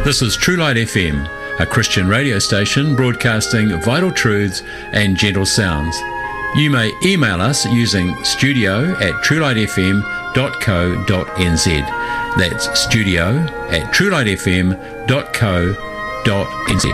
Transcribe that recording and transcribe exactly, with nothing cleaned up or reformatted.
This is True Light F M, a Christian radio station broadcasting vital truths and gentle sounds. You may email us using studio at truelightfm.co.nz. That's studio at truelightfm.co.nz.